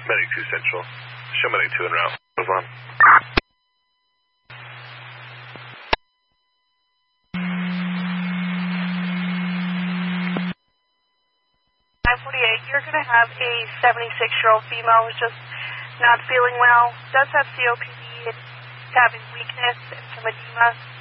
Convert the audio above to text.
Medic 2 Central. Show Medic 2 en route. Move on. 948, you're going to have a 76-year-old female who's just not feeling well, does have COPD, and having weakness and some edema.